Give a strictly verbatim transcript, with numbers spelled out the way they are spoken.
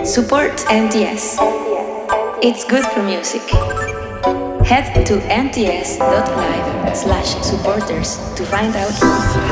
Support N T S. It's good for music. Head to nts.live slash supporters to find out more.